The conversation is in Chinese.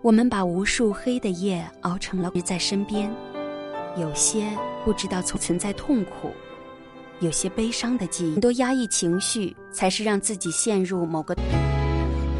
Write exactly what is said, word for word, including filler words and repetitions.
我们把无数黑的夜熬成了在身边，有些不知道存在痛苦，有些悲伤的记忆，很多压抑情绪才是让自己陷入某个